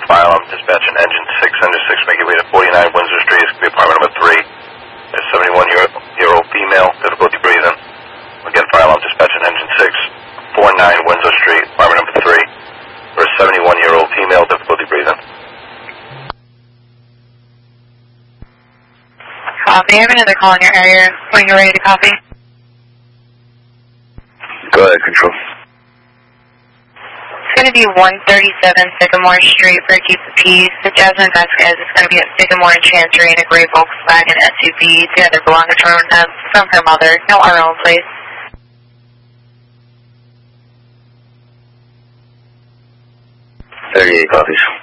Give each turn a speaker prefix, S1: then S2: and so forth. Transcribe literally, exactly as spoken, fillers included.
S1: file. I'm dispatching engine six, engine six, make your way to forty-nine Windsor Street. It's going to be apartment number three. A seventy-one-year-old female, difficulty breathing. Again, file. I'm dispatching engine six, forty-nine Windsor Street, apartment number three. For a seventy-one-year-old female, difficulty breathing.
S2: Copy. I have another call in your area when you're ready to copy.
S1: Go ahead, control.
S2: It's going to be one thirty-seven Sycamore Street for Keep the Peace. The Jasmine Vasquez is going to be at Sycamore and Chancery in a gray Volkswagen S U V. Together belonging to her, uh, from her mother. No our own place.
S1: thirty-eight copies.